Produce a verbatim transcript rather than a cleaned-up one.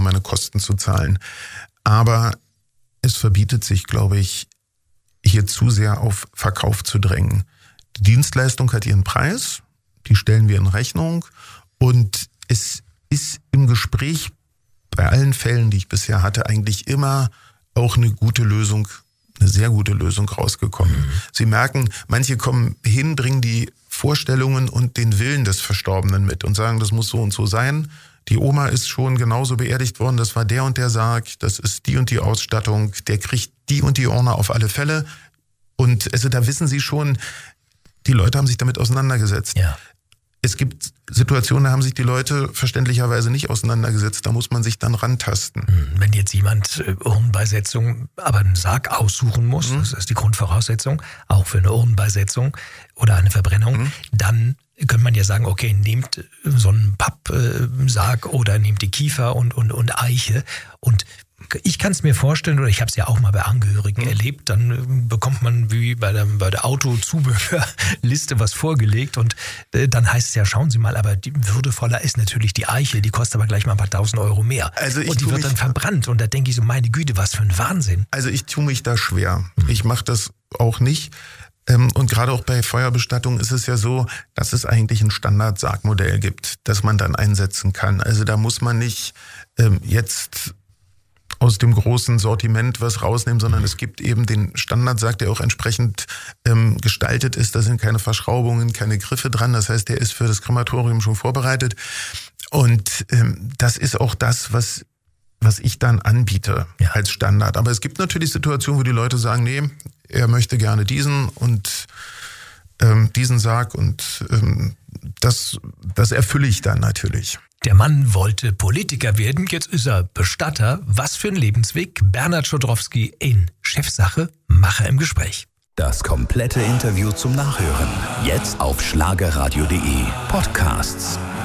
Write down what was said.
meine Kosten zu zahlen. Aber es verbietet sich, glaube ich, hier zu sehr auf Verkauf zu drängen. Die Dienstleistung hat ihren Preis, die stellen wir in Rechnung und es ist im Gespräch bei allen Fällen, die ich bisher hatte, eigentlich immer auch eine gute Lösung, eine sehr gute Lösung rausgekommen. Mhm. Sie merken, manche kommen hin, bringen die Vorstellungen und den Willen des Verstorbenen mit und sagen, das muss so und so sein. Die Oma ist schon genauso beerdigt worden, das war der und der Sarg, das ist die und die Ausstattung, der kriegt die und die Urne auf alle Fälle. Und also da wissen Sie schon, die Leute haben sich damit auseinandergesetzt. Ja. Es gibt Situationen, da haben sich die Leute verständlicherweise nicht auseinandergesetzt. Da muss man sich dann rantasten. Wenn jetzt jemand Urnenbeisetzung, aber einen Sarg aussuchen muss, mhm. das ist die Grundvoraussetzung, auch für eine Urnenbeisetzung oder eine Verbrennung, mhm. dann könnte man ja sagen, okay, nehmt so einen Pappsarg oder nehmt die Kiefer und, und, und Eiche und ich kann es mir vorstellen, oder ich habe es ja auch mal bei Angehörigen mhm. erlebt, dann bekommt man wie bei der, bei der Autozubehörliste was vorgelegt und äh, dann heißt es ja, schauen Sie mal, aber die würdevoller ist natürlich die Eiche, die kostet aber gleich mal ein paar tausend Euro mehr. Also ich und die wird dann verbrannt und da denke ich so, meine Güte, was für ein Wahnsinn. Also ich tue mich da schwer. Mhm. Ich mache das auch nicht. Und gerade auch bei Feuerbestattung ist es ja so, dass es eigentlich ein Standardsargmodell gibt, das man dann einsetzen kann. Also da muss man nicht ähm, jetzt aus dem großen Sortiment was rausnehmen, sondern es gibt eben den Standardsarg, der auch entsprechend ähm, gestaltet ist. Da sind keine Verschraubungen, keine Griffe dran. Das heißt, der ist für das Krematorium schon vorbereitet. Und ähm, das ist auch das, was was ich dann anbiete ja. als Standard. Aber es gibt natürlich Situationen, wo die Leute sagen, nee, er möchte gerne diesen und ähm, diesen Sarg und ähm, das, das erfülle ich dann natürlich. Der Mann wollte Politiker werden, jetzt ist er Bestatter. Was für ein Lebensweg? Bernhard Schodrowski in Chefsache, Macher im Gespräch. Das komplette Interview zum Nachhören. Jetzt auf schlagerradio punkt de Podcasts.